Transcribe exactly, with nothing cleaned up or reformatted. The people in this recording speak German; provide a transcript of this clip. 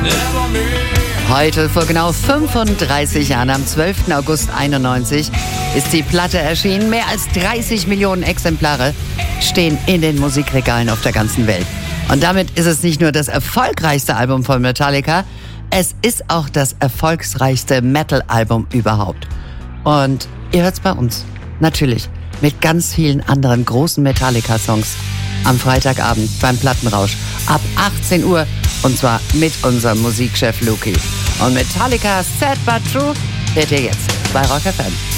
Heute vor genau fünfunddreißig Jahren, am zwölften August einundneunzig, ist die Platte erschienen. Mehr als dreißig Millionen Exemplare stehen in den Musikregalen auf der ganzen Welt. Und damit ist es nicht nur das erfolgreichste Album von Metallica, es ist auch das erfolgreichste Metal-Album überhaupt. Und ihr hört's bei uns, natürlich, mit ganz vielen anderen großen Metallica-Songs am Freitagabend beim Plattenrausch ab achtzehn Uhr, und zwar mit unserem Musikchef Luki. Und Metallica Sad But True hört ihr jetzt bei Rock F M.